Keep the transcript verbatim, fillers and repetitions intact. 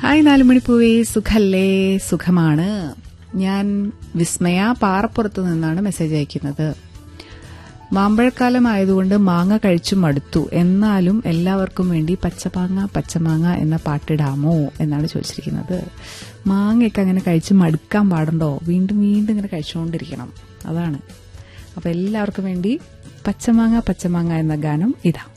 Hi നാലുമണിപ്പൂവേ, സുഖല്ലേ? സുഖമാണ്. ഞാൻ വിസ്മയ പാറപ്പുറത്ത് നിന്നാണ് മെസ്സേജ് അയക്കുന്നത്. മാമ്പഴക്കാലം ആയതുകൊണ്ട് മാങ്ങ കഴിച്ചു മടുത്തു, എന്നാലും എല്ലാവർക്കും വേണ്ടി പച്ചമാങ്ങ പച്ചമാങ്ങ എന്ന പാട്ടിടാമോ എന്നാണ് ചോദിച്ചിരിക്കുന്നത്. മാങ്ങയൊക്കെ അങ്ങനെ കഴിച്ച് മടുക്കാൻ പാടുണ്ടോ? വീണ്ടും വീണ്ടും ഇങ്ങനെ കഴിച്ചുകൊണ്ടിരിക്കണം, അതാണ്. അപ്പൊ എല്ലാവർക്കും വേണ്ടി പച്ചമാങ്ങ പച്ചമാങ്ങ എന്ന ഗാനം ഇതാ.